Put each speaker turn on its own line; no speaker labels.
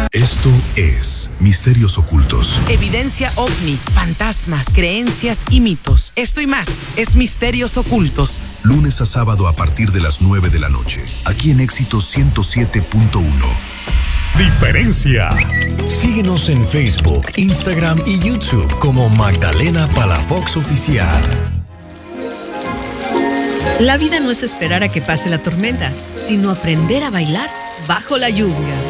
Esto es Misterios Ocultos.
Evidencia ovni, fantasmas, creencias y mitos. Esto y más es Misterios Ocultos.
Lunes a sábado a partir de las 9 de la noche. Aquí en Éxito 107.1.
Diferencia. Síguenos en Facebook, Instagram y YouTube como Magdalena Palafox Oficial.
La vida no es esperar a que pase la tormenta, sino aprender a bailar bajo la lluvia.